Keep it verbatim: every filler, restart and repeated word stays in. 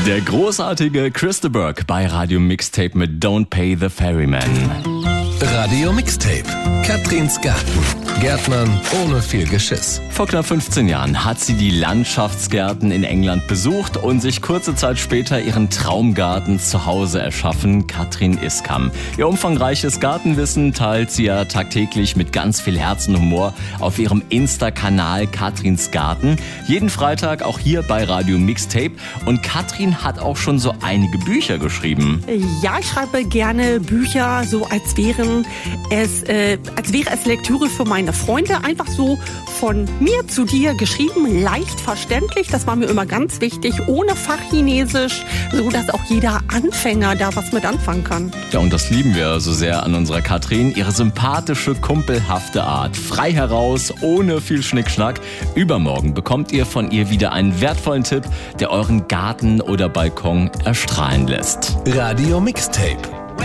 Der großartige Chris de Burgh bei Radio Mixtape mit Don't Pay the Ferryman. Radio Mixtape. Katrins Garten. Gärtnern ohne viel Geschiss. Vor knapp fünfzehn Jahren hat sie die Landschaftsgärten in England besucht und sich kurze Zeit später ihren Traumgarten zu Hause erschaffen, Katrin Iskam. Ihr umfangreiches Gartenwissen teilt sie ja tagtäglich mit ganz viel Herz und Humor auf ihrem Insta-Kanal Katrins Garten. Jeden Freitag auch hier bei Radio Mixtape. Und Katrin hat auch schon so einige Bücher geschrieben. Ja, ich schreibe gerne Bücher, so als wären es, äh, als wäre es Lektüre für meine Freunde. Einfach so von mir zu dir geschrieben, leicht verständlich. Das war mir immer ganz wichtig, ohne Fachchinesisch, so dass auch jeder Anfänger da was mit anfangen kann. Ja, und das lieben wir so sehr an unserer Katrin. Ihre sympathische, kumpelhafte Art. Frei heraus, ohne viel Schnickschnack. Übermorgen bekommt ihr von ihr wieder einen wertvollen Tipp, der euren Garten oder Balkon erstrahlen lässt. Radio Mixtape.